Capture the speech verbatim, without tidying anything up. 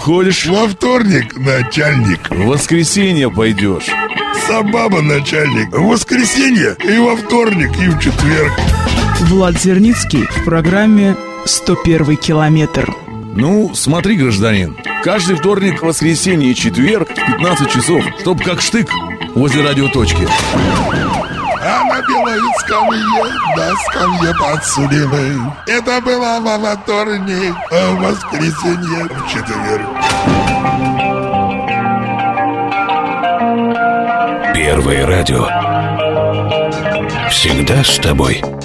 ходишь? Во вторник начальник. В воскресенье пойдешь. Собаба начальник. В воскресенье и во вторник, и в четверг. Влад Зерницкий в программе «сто первый километр». Ну, смотри, гражданин, каждый вторник, воскресенье и четверг в пятнадцать часов, чтоб как штык возле радиоточки. А на белой скамье, на скамье подсудимый. Это было во вторник, а в воскресенье в четверг. Первое радио. Всегда с тобой.